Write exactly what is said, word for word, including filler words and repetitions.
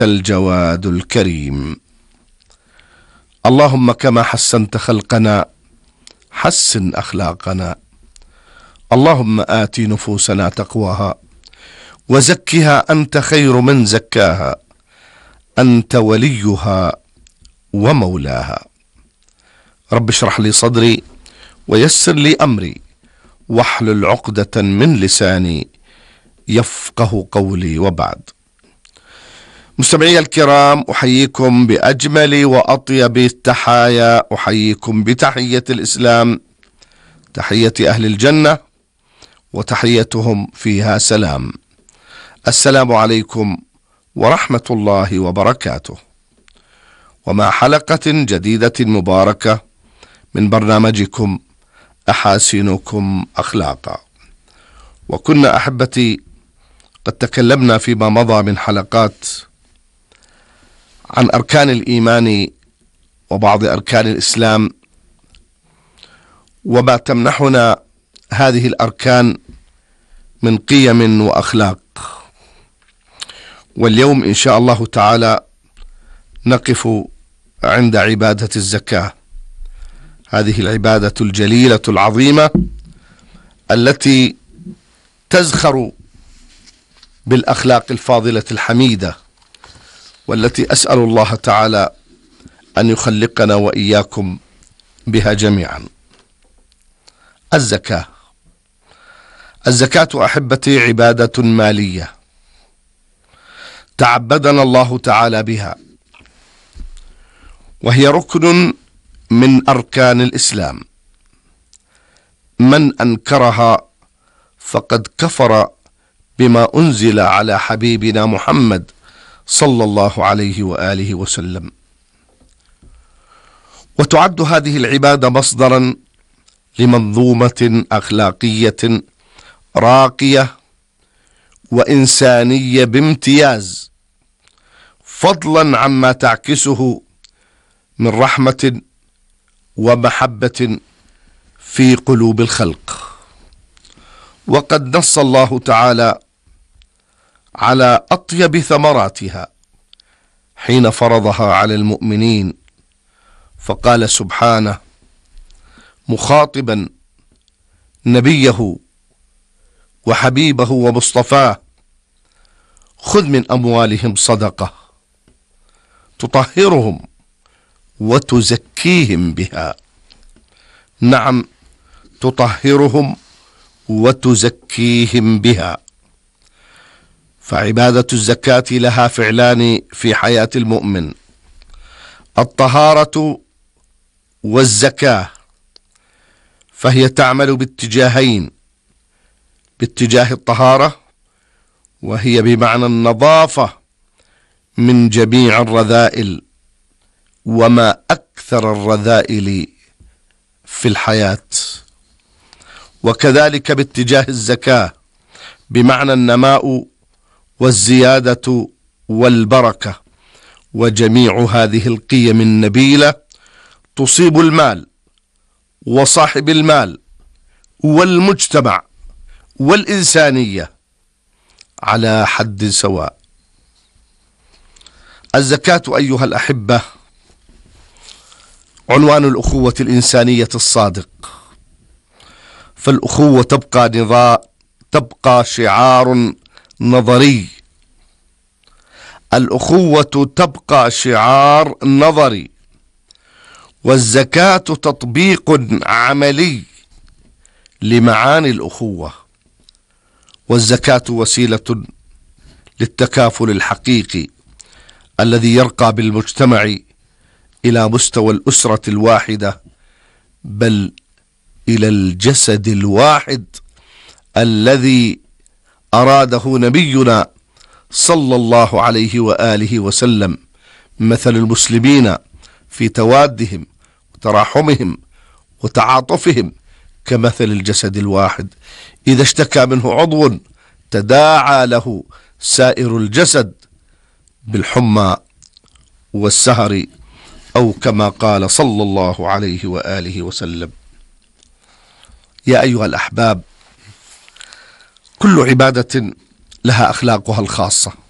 الجواد الكريم. اللهم كما حسنت خلقنا حسن أخلاقنا. اللهم آت نفوسنا تقواها وزكها أنت خير من زكاها، أنت وليها ومولاها. رب اشرح لي صدري ويسر لي أمري واحلل عقدة من لساني يفقه قولي. وبعد، مستمعي الكرام، أحييكم بأجمل وأطيب التحايا، أحييكم بتحية الإسلام، تحية أهل الجنة، وتحيتهم فيها سلام. السلام عليكم ورحمة الله وبركاته، ومع حلقة جديدة مباركة من برنامجكم أحاسنكم أخلاقا. وكنا أحبتي قد تكلمنا فيما مضى من حلقات عن أركان الإيمان وبعض أركان الإسلام، وما تمنحنا هذه الأركان من قيم وأخلاق. واليوم إن شاء الله تعالى نقف عند عبادة الزكاة، هذه العبادة الجليلة العظيمة التي تزخر بالأخلاق الفاضلة الحميدة، والتي أسأل الله تعالى أن يخلقنا وإياكم بها جميعا. الزكاة. الزكاة أحبتي عبادة مالية تعبدنا الله تعالى بها، وهي ركن من أركان الإسلام. من أنكرها فقد كفر بما أنزل على حبيبنا محمد صلى الله عليه وآله وسلم. وتعد هذه العبادة مصدرا لمنظومة أخلاقية راقية وإنسانية بامتياز، فضلا عما تعكسه من رحمة ومحبة في قلوب الخلق. وقد نص الله تعالى على أطيب ثمراتها حين فرضها على المؤمنين، فقال سبحانه مخاطبا نبيه وحبيبه ومصطفاه: خذ من أموالهم صدقة تطهرهم وتزكيهم بها. نعم، تطهرهم وتزكيهم بها. فعبادة الزكاة لها فعلان في حياة المؤمن: الطهارة والزكاة، فهي تعمل باتجاهين: باتجاه الطهارة، وهي بمعنى النظافة من جميع الرذائل، وما أكثر الرذائل في الحياة. وكذلك باتجاه الزكاة بمعنى النماء والزيادة والبركة، وجميع هذه القيم النبيلة تصيب المال وصاحب المال والمجتمع والإنسانية على حد سواء. الزكاة أيها الأحبة عنوان الأخوة الإنسانية الصادق، فالأخوة تبقى نضاء تبقى شعار نظري. الأخوة تبقى شعار نظري، والزكاة تطبيق عملي لمعاني الأخوة. والزكاة وسيلة للتكافل الحقيقي الذي يرقى بالمجتمع إلى مستوى الأسرة الواحدة، بل إلى الجسد الواحد الذي أراده نبينا صلى الله عليه وآله وسلم. مثل المسلمين في توادهم وتراحمهم وتعاطفهم كمثل الجسد الواحد، إذا اشتكى منه عضو تداعى له سائر الجسد بالحمى والسهر، أو كما قال صلى الله عليه وآله وسلم. يا أيها الأحباب، كل عبادة لها أخلاقها الخاصة،